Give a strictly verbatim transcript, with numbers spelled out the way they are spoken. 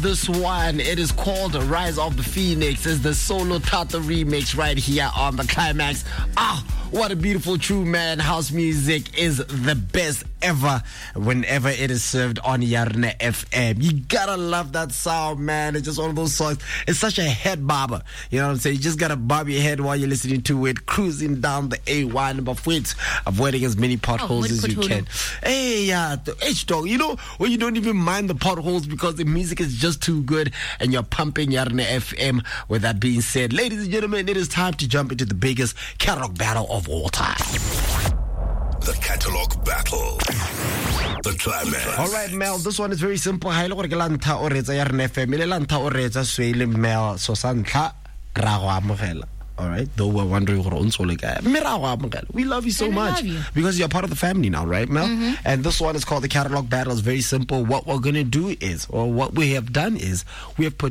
love this one. It is called Rise of the Phoenix. It's the Solo Tata remix right here on the Climax. Ah, what a beautiful true man. House music is the best ever whenever it is served on Yarna F M. You gotta love that sound, man. It's just one of those songs. It's such a head bobber. You know what I'm saying? You just gotta bob your head while you're listening to it, cruising down the A one, but wait, avoiding as many potholes oh, as you can. Hey, yeah, H dog. You know, when you don't even mind the potholes because the music is just too good and you're pumping Yarna F M. With that being said, ladies and gentlemen, it is time to jump into the biggest catalog battle of all time. The catalog battle. The climax. All right, Mel, this one is very simple. Ha ile gore ke lanta o retsa ya Yarna F M. Ile lanta o retsa swele Mel so santla ra go amogela. All right, though we're wondering what we love you so and much love you. because you're part of the family now, right, Mel? Mm-hmm. And this one is called the catalog battle. It's very simple. What we're gonna do is, or what we have done is, we have put